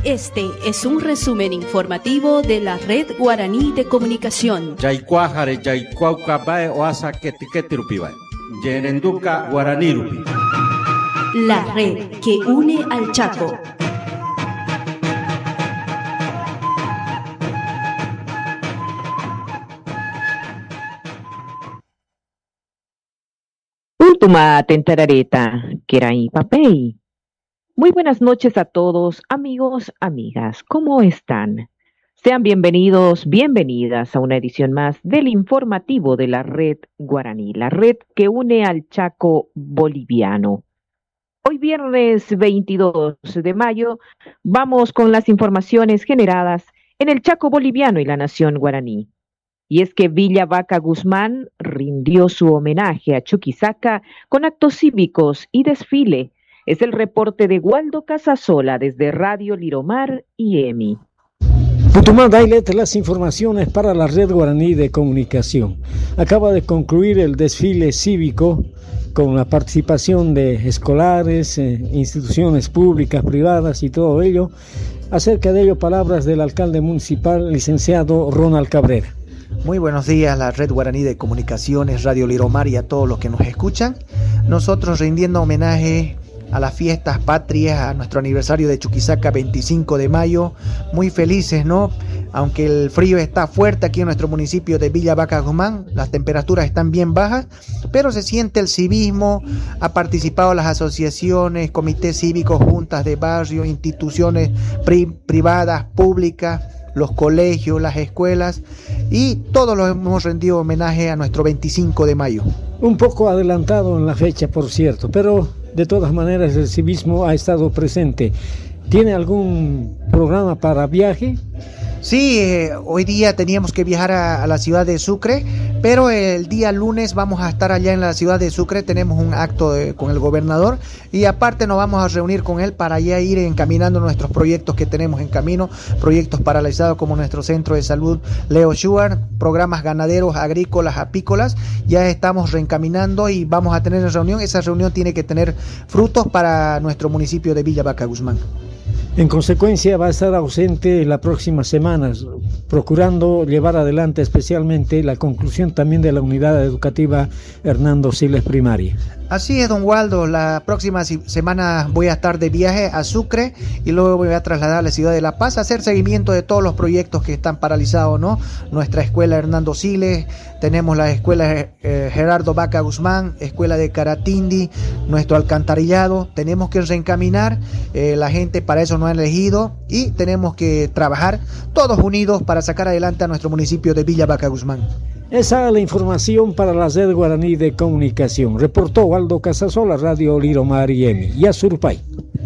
Este es un resumen informativo de la Red Guaraní de Comunicación. La red que une al Chaco. Ultima tentarareta, Kerai Papey. Muy buenas noches a todos, amigos, amigas. ¿Cómo están? Sean bienvenidos, bienvenidas a una edición más del informativo de la Red Guaraní, la red que une al Chaco boliviano. Hoy viernes 22 de mayo vamos con las informaciones generadas en el Chaco boliviano y la nación guaraní. Y es que Villa Vaca Guzmán rindió su homenaje a Chuquisaca con actos cívicos y desfile. Es el reporte de Waldo Casasola desde Radio Liromar y EMI. Putumá Dailet, las informaciones para la Red Guaraní de Comunicación. Acaba de concluir el desfile cívico con la participación de escolares, instituciones públicas, privadas y todo ello. Acerca de ello, palabras del alcalde municipal, licenciado Ronald Cabrera. Muy buenos días, la Red Guaraní de Comunicaciones, Radio Liromar y a todos los que nos escuchan. Nosotros rindiendo homenaje a las fiestas patrias, a nuestro aniversario de Chuquisaca, 25 de mayo, muy felices, ¿no? Aunque el frío está fuerte aquí en nuestro municipio de Villa Vaca Guzmán, las temperaturas están bien bajas, pero se siente el civismo, ha participado las asociaciones, comités cívicos, juntas de barrio, instituciones privadas, públicas, los colegios, las escuelas, y todos los hemos rendido homenaje a nuestro 25 de mayo. Un poco adelantado en la fecha, por cierto, pero de todas maneras el civismo ha estado presente. ¿Tiene algún programa para viaje? Sí, hoy día teníamos que viajar a la ciudad de Sucre, pero el día lunes vamos a estar allá en la ciudad de Sucre, tenemos un acto con el gobernador y aparte nos vamos a reunir con él para ya ir encaminando nuestros proyectos que tenemos en camino, proyectos paralizados como nuestro centro de salud Leo Schuart, programas ganaderos, agrícolas, apícolas, ya estamos reencaminando y vamos a tener una reunión, esa reunión tiene que tener frutos para nuestro municipio de Villa Vaca Guzmán. En consecuencia va a estar ausente las próximas semanas, procurando llevar adelante especialmente la conclusión también de la unidad educativa Hernando Siles Primaria. Así es, don Waldo, la próxima semana voy a estar de viaje a Sucre y luego voy a trasladar a la ciudad de La Paz a hacer seguimiento de todos los proyectos que están paralizados, ¿no? Nuestra escuela Hernando Siles, tenemos la escuela Gerardo Vaca Guzmán, escuela de Caratindi, nuestro alcantarillado, tenemos que reencaminar, la gente para eso nos ha elegido y tenemos que trabajar todos unidos para sacar adelante a nuestro municipio de Villa Vaca Guzmán. Esa es la información para la Red Guaraní de Comunicación. Reportó Waldo Casasola, Radio Liromar y EMI. Yasurpay.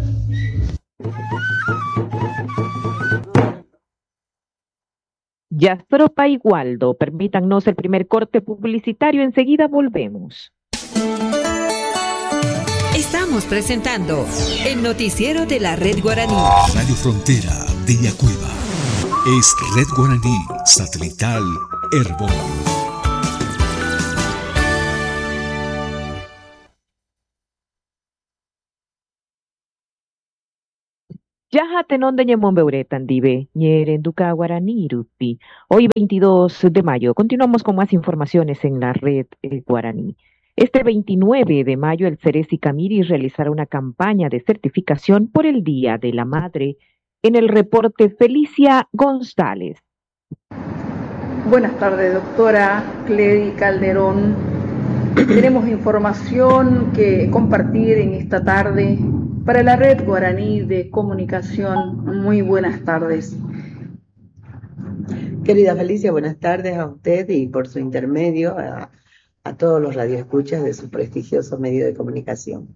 Yasurpay, Waldo. Permítannos el primer corte publicitario. Enseguida volvemos. Estamos presentando el noticiero de la Red Guaraní. Radio Frontera de Yacuiba. Es Red Guaraní Satelital Herbol. Yaja tenón de ñemón beuretan dive, ñerenduca guaraní rupi. Hoy 22 de mayo, continuamos con más informaciones en la Red Guaraní. Este 29 de mayo el Ceresi Camiri realizará una campaña de certificación por el Día de la Madre en el reporte Felicia González. Buenas tardes, doctora Cledi Calderón. Tenemos información que compartir en esta tarde para la Red Guaraní de Comunicación. Muy buenas tardes. Querida Felicia, buenas tardes a usted y por su intermedio a todos los radioescuchas de su prestigioso medio de comunicación.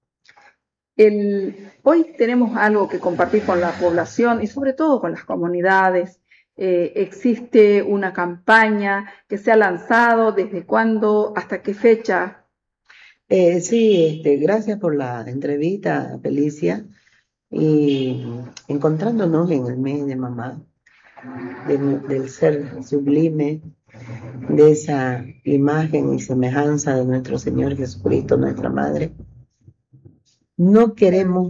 Hoy tenemos algo que compartir con la población y sobre todo con las comunidades. Existe una campaña que se ha lanzado, ¿desde cuándo, hasta qué fecha? Sí, gracias por la entrevista, Felicia. Y encontrándonos en el mes de mamá, del ser sublime, de esa imagen y semejanza de nuestro Señor Jesucristo, nuestra Madre, no queremos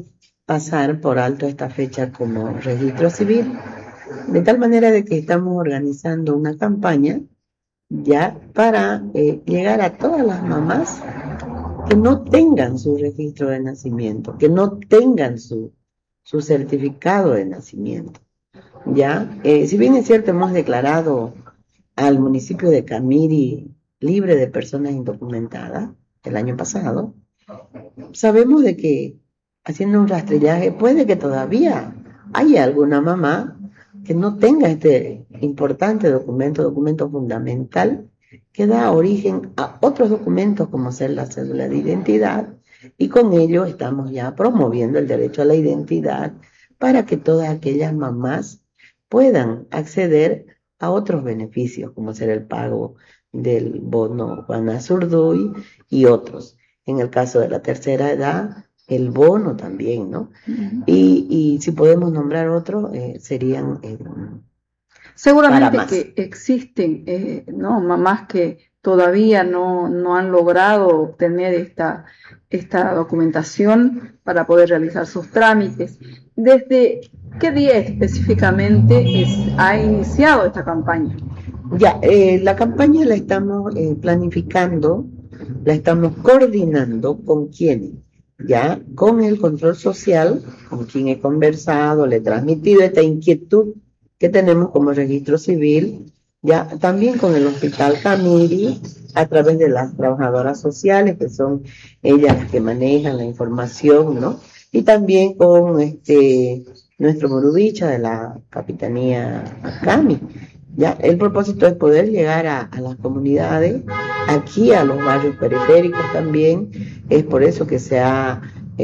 pasar por alto esta fecha como registro civil, de tal manera de que estamos organizando una campaña ya para llegar a todas las mamás que no tengan su registro de nacimiento, que no tengan su certificado de nacimiento. Ya, si bien es cierto, hemos declarado al municipio de Camiri libre de personas indocumentadas el año pasado, sabemos de que haciendo un rastrillaje puede que todavía haya alguna mamá que no tenga este importante documento fundamental que da origen a otros documentos como ser la cédula de identidad, y con ello estamos ya promoviendo el derecho a la identidad para que todas aquellas mamás puedan acceder a otros beneficios como ser el pago del bono Juana Zurduy y otros. En el caso de la tercera edad, el bono también, ¿no? Y si podemos nombrar otros, serían seguramente para que existen ¿no? mamás que todavía no han logrado obtener esta documentación para poder realizar sus trámites. ¿Desde qué día específicamente ha iniciado esta campaña? Ya, la campaña la estamos planificando, la estamos coordinando con quienes, ya, con el control social, con quien he conversado, le he transmitido esta inquietud que tenemos como registro civil, ya, también con el Hospital Camiri, a través de las trabajadoras sociales, que son ellas las que manejan la información, ¿no? Y también con nuestro Morubicha de la Capitanía Cami. Ya, el propósito es poder llegar a las comunidades, aquí a los barrios periféricos también. Es por eso que se ha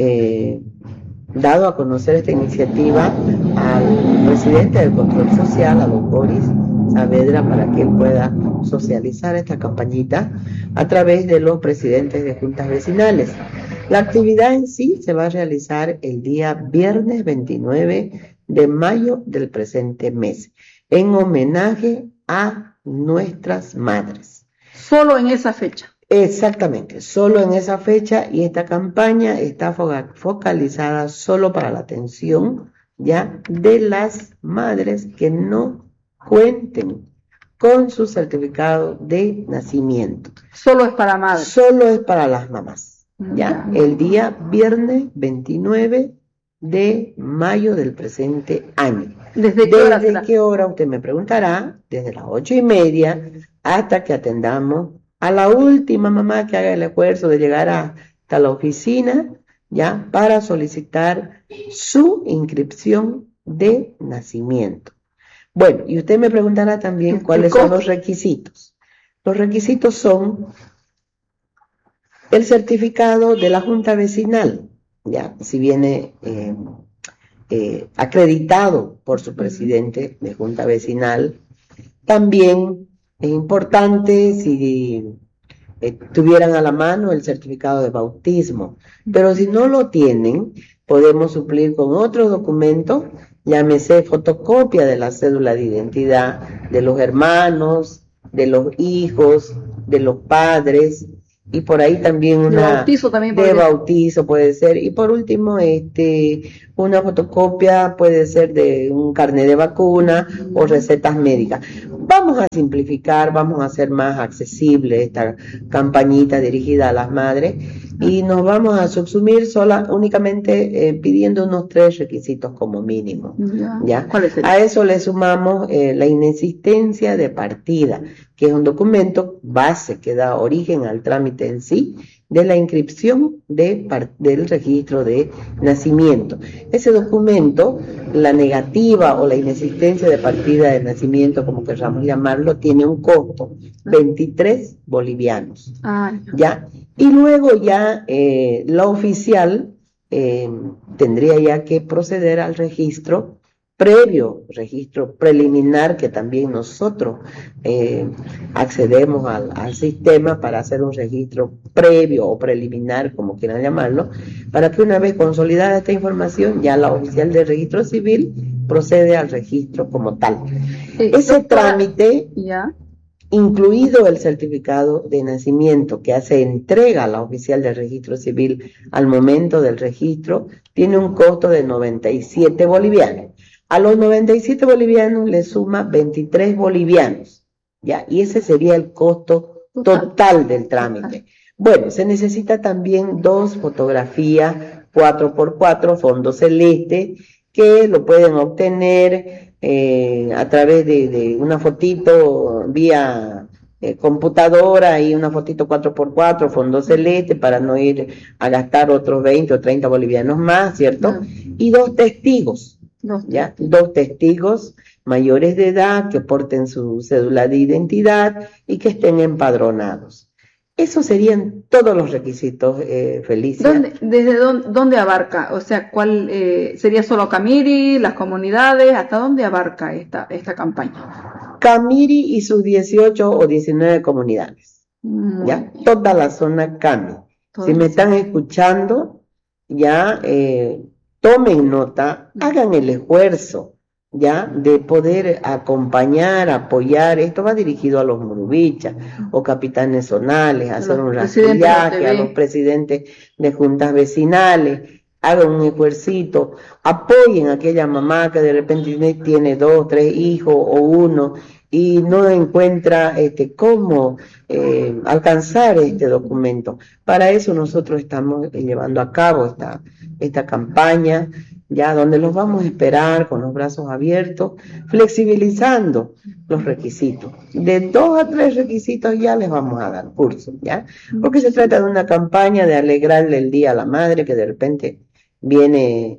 dado a conocer esta iniciativa al presidente del control social, a don Boris Saavedra, para que él pueda socializar esta campañita a través de los presidentes de juntas vecinales. La actividad en sí se va a realizar el día viernes 29 de mayo del presente mes, en homenaje a nuestras madres. Solo en esa fecha. Exactamente, solo en esa fecha, y esta campaña está focalizada solo para la atención ya de las madres que no cuenten con su certificado de nacimiento. Solo es para madres. Solo es para las mamás, ya, el día viernes 29 de mayo del presente año. ¿Desde qué hora? Usted me preguntará. Desde las 8:30 hasta que atendamos a la última mamá que haga el esfuerzo de llegar hasta la oficina, ya, para solicitar su inscripción de nacimiento. Bueno, y usted me preguntará también cuáles son los requisitos. Los requisitos son el certificado de la Junta Vecinal, ya, si viene acreditado por su presidente de Junta Vecinal. También es importante si tuvieran a la mano el certificado de bautismo, pero si no lo tienen, podemos suplir con otros documentos, llámese fotocopia de la cédula de identidad de los hermanos, de los hijos, de los padres, y por ahí también bautizo puede ser, y por último una fotocopia puede ser de un carnet de vacuna o recetas médicas. Vamos a simplificar, vamos a hacer más accesible esta campañita dirigida a las madres, y nos vamos a subsumir únicamente pidiendo unos 3 requisitos como mínimo. ¿Ya? A eso le sumamos la inexistencia de partida, que es un documento base que da origen al trámite en sí de la inscripción del registro de nacimiento. Ese documento, la negativa o la inexistencia de partida de nacimiento, como queramos llamarlo, tiene un costo, 23 bolivianos. ¿Ya? Y luego ya la oficial tendría ya que proceder al registro preliminar, que también nosotros accedemos al sistema para hacer un registro previo o preliminar, como quieran llamarlo, para que una vez consolidada esta información, ya la oficial de registro civil procede al registro como tal. Ese trámite incluido el certificado de nacimiento que hace entrega a la oficial del registro civil al momento del registro, tiene un costo de 97 bolivianos. A los 97 bolivianos le suma 23 bolivianos, ¿ya? Y ese sería el costo total del trámite. Bueno, se necesita también 2 fotografías 4x4 fondo celeste, que lo pueden obtener a través de una fotito vía computadora y una fotito 4x4 fondo celeste para no ir a gastar otros 20 o 30 bolivianos más, ¿cierto? Y 2 testigos, ¿ya? 2 testigos mayores de edad que porten su cédula de identidad y que estén empadronados. Esos serían todos los requisitos, Felicia. ¿Desde dónde abarca? O sea, ¿cuál sería solo Camiri, las comunidades? ¿Hasta dónde abarca esta campaña? Camiri y sus 18 o 19 comunidades. ¿Ya? Toda la zona Cami. Si me están escuchando, ya tomen nota, hagan el esfuerzo, ya, de poder acompañar, apoyar. Esto va dirigido a los murubichas o capitanes zonales, a hacer un rastrillaje, a los presidentes de juntas vecinales. Hagan un esfuercito, apoyen a aquella mamá que de repente tiene 2, 3 hijos o 1 y no encuentra cómo alcanzar este documento. Para eso nosotros estamos llevando a cabo esta campaña, ya donde los vamos a esperar con los brazos abiertos, flexibilizando los requisitos. De 2 a 3 requisitos ya les vamos a dar curso, ¿ya? Porque se trata de una campaña de alegrarle el día a la madre que de repente viene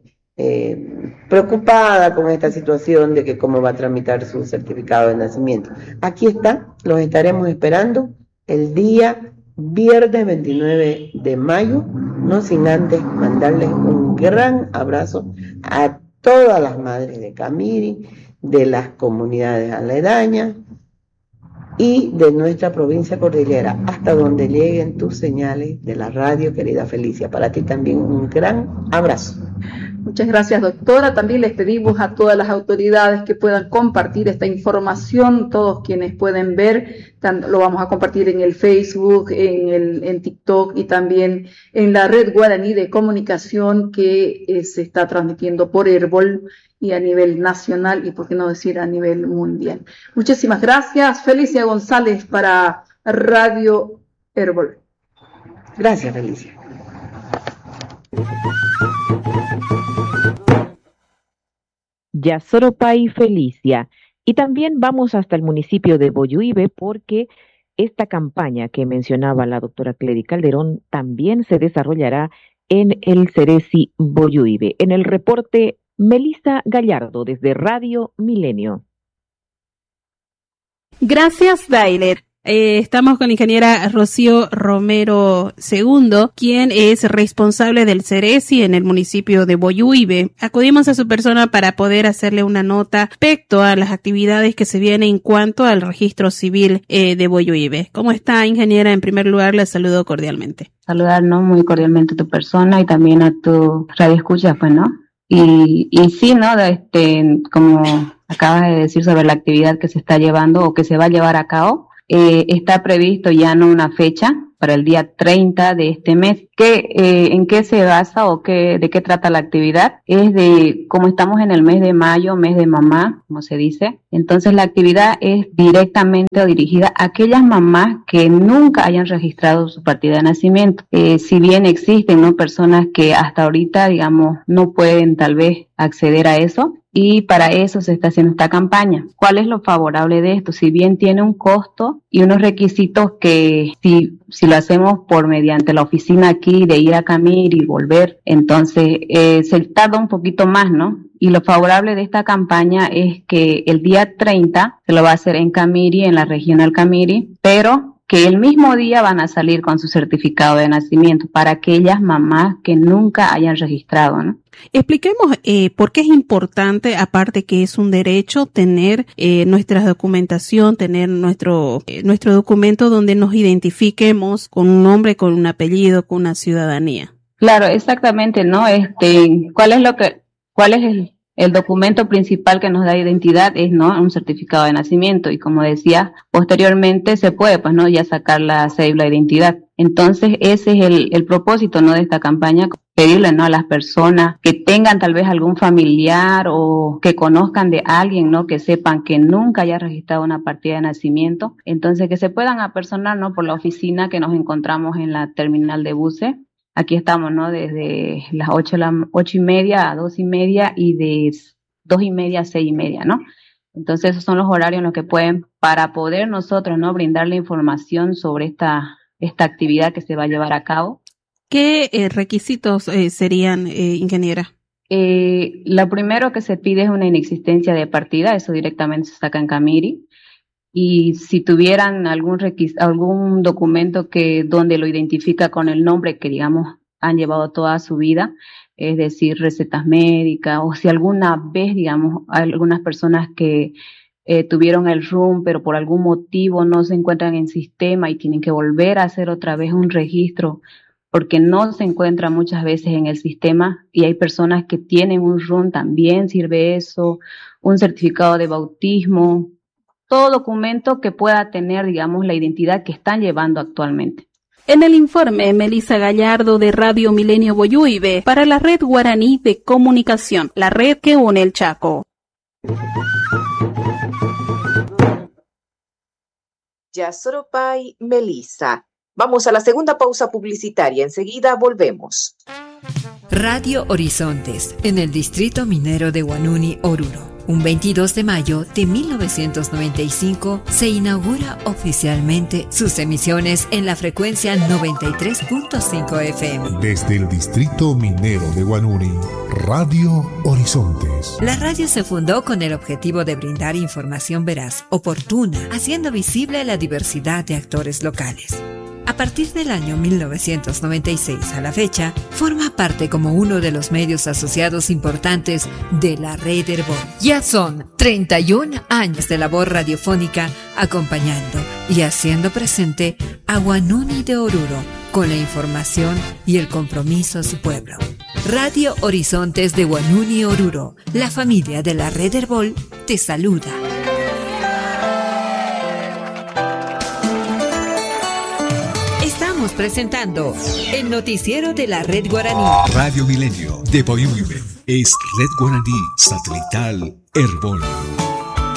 preocupada con esta situación de que cómo va a tramitar su certificado de nacimiento. Aquí está, los estaremos esperando el día viernes 29 de mayo, no sin antes mandarles un gran abrazo a todas las madres de Camiri, de las comunidades aledañas y de nuestra provincia cordillera, hasta donde lleguen tus señales de la radio, querida Felicia. Para ti también un gran abrazo. Muchas gracias, doctora. También les pedimos a todas las autoridades que puedan compartir esta información, todos quienes pueden ver, lo vamos a compartir en el Facebook, en TikTok y también en la Red Guaraní de Comunicación que se está transmitiendo por Herbol y a nivel nacional y por qué no decir a nivel mundial. Muchísimas gracias. Felicia González para Radio Herbol. Gracias, Felicia. Yasoropay Felicia. Y también vamos hasta el municipio de Boyuibe porque esta campaña que mencionaba la doctora Cledy Calderón también se desarrollará en el Ceresi Boyuibe. En el reporte, Melissa Gallardo desde Radio Milenio. Gracias, Dailer. Estamos con la ingeniera Rocío Romero II, quien es responsable del Ceresi en el municipio de Boyuibe. Acudimos a su persona para poder hacerle una nota respecto a las actividades que se vienen en cuanto al registro civil de Boyuibe. ¿Cómo está, ingeniera? En primer lugar, la saludo cordialmente. Saludarnos muy cordialmente a tu persona y también a tu radioescucha, pues, ¿no? Y sí, ¿no? Como acabas de decir sobre la actividad que se está llevando o que se va a llevar a cabo, está previsto ya no una fecha para el día 30 de este mes. ¿En qué se basa o de qué trata la actividad? Es de, como estamos en el mes de mayo, mes de mamá, como se dice, entonces la actividad es directamente o dirigida a aquellas mamás que nunca hayan registrado su partida de nacimiento. Si bien existen, ¿no?, personas que hasta ahorita, digamos, no pueden tal vez acceder a eso, y para eso se está haciendo esta campaña. ¿Cuál es lo favorable de esto? Si bien tiene un costo y unos requisitos que si lo hacemos por mediante la oficina aquí de ir a Camiri y volver, entonces se tarda un poquito más, ¿no? Y lo favorable de esta campaña es que el día 30 se lo va a hacer en Camiri, en la regional Camiri, pero que el mismo día van a salir con su certificado de nacimiento para aquellas mamás que nunca hayan registrado, ¿no? Expliquemos por qué es importante, aparte que es un derecho, tener nuestra documentación, tener nuestro documento donde nos identifiquemos con un nombre, con un apellido, con una ciudadanía. Claro, exactamente, ¿no? ¿Cuál es el documento principal que nos da identidad es, ¿no?, un certificado de nacimiento, y como decía, posteriormente se puede, pues, ¿no?, ya sacar la cédula de identidad. Entonces, ese es el propósito, ¿no?, de esta campaña, pedirle, ¿no?, a las personas que tengan tal vez algún familiar o que conozcan de alguien, ¿no?, que sepan que nunca haya registrado una partida de nacimiento, entonces que se puedan apersonar, ¿no?, por la oficina que nos encontramos en la terminal de buses. Aquí estamos, ¿no?, desde las 8:30 a 2:30 y de 2:30 a 6:30, ¿no? Entonces esos son los horarios en los que pueden, para poder nosotros, ¿no?, brindarle información sobre esta actividad que se va a llevar a cabo. ¿Qué requisitos serían, ingeniera? Lo primero que se pide es una inexistencia de partida, eso directamente se saca en Camiri. Y si tuvieran algún documento donde lo identifica con el nombre que, digamos, han llevado toda su vida, es decir, recetas médicas, o si alguna vez, digamos, hay algunas personas que tuvieron el RUM, pero por algún motivo no se encuentran en sistema y tienen que volver a hacer otra vez un registro, porque no se encuentra muchas veces en el sistema, y hay personas que tienen un RUM, también sirve eso, un certificado de bautismo, todo documento que pueda tener, digamos, la identidad que están llevando actualmente. En el informe, Melissa Gallardo de Radio Milenio Boyuibe para la Red Guaraní de Comunicación, la red que une el Chaco. Yasoropay, Melissa. Vamos a la segunda pausa publicitaria. Enseguida volvemos. Radio Horizontes, en el distrito minero de Huanuni, Oruro. Un 22 de mayo de 1995 se inaugura oficialmente sus emisiones en la frecuencia 93.5 FM. Desde el distrito minero de Huanuni, Radio Horizontes. La radio se fundó con el objetivo de brindar información veraz, oportuna, haciendo visible la diversidad de actores locales. A partir del año 1996 a la fecha, forma parte como uno de los medios asociados importantes de la red Herbol. Ya son 31 años de labor radiofónica acompañando y haciendo presente a Huanuni de Oruro con la información y el compromiso a su pueblo. Radio Horizontes de Huanuni, Oruro, la familia de la red Herbol, te saluda. Presentando el noticiero de la Red Guaraní. Radio Milenio de Boyuibe es Red Guaraní Satelital Herbol.